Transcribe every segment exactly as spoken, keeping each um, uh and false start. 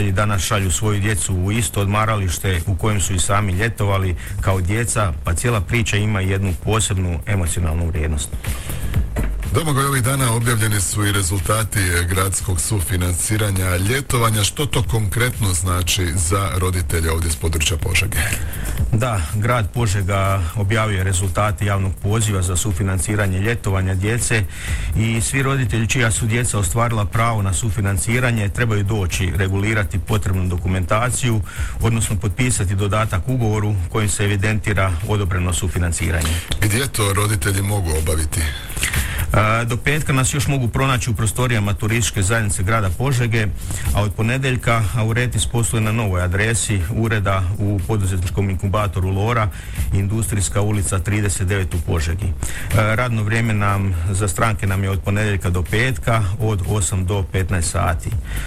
roditelji danas šalju svoju djecu u isto odmaralište u kojem su i sami ljetovali kao djeca, pa cijela priča ima jednu posebnu emocionalnu vrijednost. Domagoj, ovih dana objavljeni su i rezultati gradskog sufinanciranja ljetovanja. Što to konkretno znači za roditelje ovdje s područja Požege? Da, grad Požega objavio rezultate javnog poziva za sufinanciranje ljetovanja djece i svi roditelji čija su djeca ostvarila pravo na sufinanciranje trebaju doći regulirati potrebnu dokumentaciju, odnosno potpisati dodatak ugovoru kojim se evidentira odobreno sufinanciranje. Gdje to roditelji mogu obaviti? Do petka nas još mogu pronaći u prostorijama turističke zajednice grada Požege, a od ponedjeljka Auretis posluje na novoj adresi ureda u poduzetničkom inkubatoru Lora, Industrijska ulica trideset devet u Požegi. Radno vrijeme nam za stranke nam je od ponedjeljka do petka od osam do petnaest sati.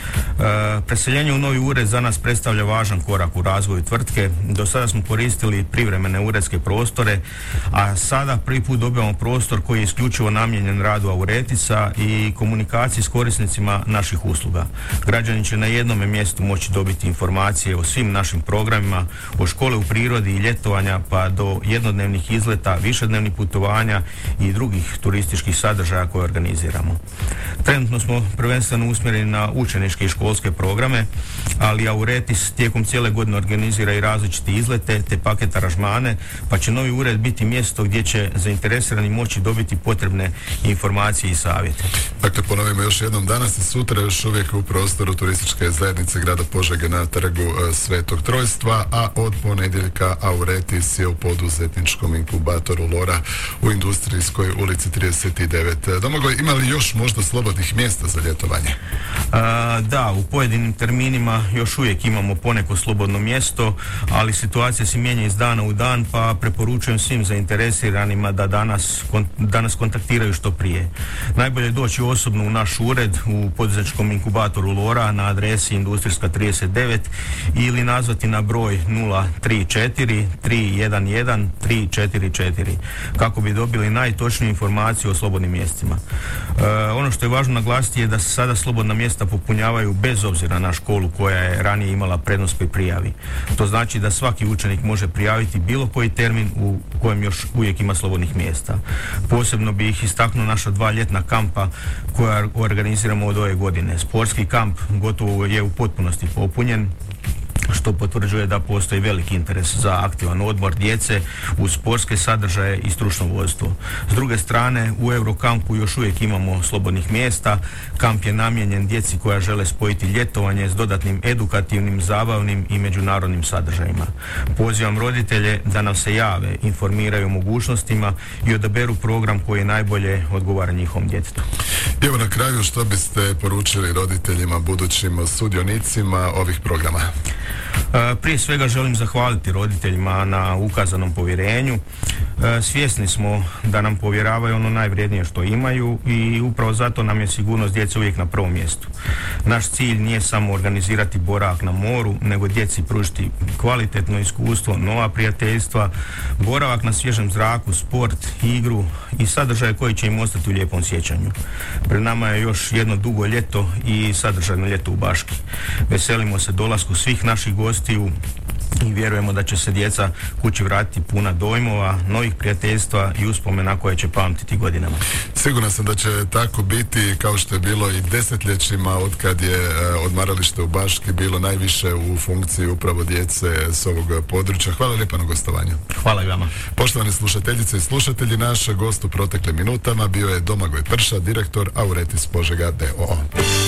Preseljenje u novi ured za nas predstavlja važan korak u razvoju tvrtke. Do sada smo koristili privremene uredske prostore, a sada prvi put dobivamo prostor koji je isključivo namijenjen radu Auretisa i komunikaciji s korisnicima naših usluga. Građani će na jednome mjestu moći dobiti informacije o svim našim programima, od škole u prirodi i ljetovanja pa do jednodnevnih izleta, višednevnih putovanja i drugih turističkih sadržaja koje organiziramo. Trenutno smo prvenstveno usmjereni na učeničke i školske programe, ali Auretis tijekom cijele godine organizira i različite izlete te paket aranžmane, pa će novi ured biti mjesto gdje će zainteresirani moći dobiti potrebne informacije i savjete. Dakle, ponovimo još jednom, danas i sutra još uvijek u prostoru turističke zajednice grada Požege na trgu Svetog Trojstva, a od ponedjeljka Auretis je u poduzetničkom inkubatoru Lora u Industrijskoj ulici trideset devet. Domagoj, ima li još možda slobodnih mjesta za ljetovanje? A, da, u pojedinim terminima još uvijek imamo poneko slobodno mjesto, ali situacija se mijenja iz dana u dan, pa preporučujem svim zainteresiranima da danas, kon, danas kontaktiraju što prije. Najbolje je doći osobno u naš ured u poduzetničkom inkubatoru Lora na adresi Industrijska trideset devet ili nazvati na broj nula tri četiri tri jedan jedan tri četiri četiri kako bi dobili najtočniju informaciju o slobodnim mjestima. E, ono što je važno naglasiti je da se sada slobodna mjesta popunjavaju bez obzira na školu koja je ranije imala prednost pri prijavi. To znači da svaki učenik može prijaviti bilo koji termin u kojem još uvijek ima slobodnih mjesta. Posebno bi ih istaknuo naša dva ljetna kampa koja organiziramo od ove godine. Sportski kamp gotovo je u potpunosti popunjen, što potvrđuje da postoji veliki interes za aktivan odmor djece uz sportske sadržaje i stručno vodstvo. S druge strane, u Eurokampu još uvijek imamo slobodnih mjesta. Kamp je namijenjen djeci koja žele spojiti ljetovanje s dodatnim edukativnim, zabavnim i međunarodnim sadržajima. Pozivam roditelje da nam se jave, informiraju o mogućnostima i odaberu program koji najbolje odgovara njihovom djetetu. Evo na kraju, što biste poručili roditeljima, budućim sudionicima ovih programa? Prije svega želim zahvaliti roditeljima na ukazanom povjerenju. Svjesni smo da nam povjeravaju ono najvrijednije što imaju i upravo zato nam je sigurnost djece uvijek na prvom mjestu. Naš cilj nije samo organizirati boravak na moru, nego djeci pružiti kvalitetno iskustvo, nova prijateljstva, boravak na svježem zraku, sport, igru i sadržaje koji će im ostati u lijepom sjećanju. Pred nama je još jedno dugo ljeto i sadržajno ljeto u Baški. Veselimo se dolasku svih naših gostiju i vjerujemo da će se djeca kući vratiti puna dojmova, novih prijateljstva i uspomena koje će pamtiti godinama. Siguran sam da će tako biti kao što je bilo i desetljećima od kad je odmaralište u Baški bilo najviše u funkciji upravo djece s ovog područja. Hvala lijepa na gostovanju. Hvala i vama. Poštovane slušateljice i slušatelji, naš gost u proteklim minutama bio je Domagoj Prša, direktor Auretis Požega d o o.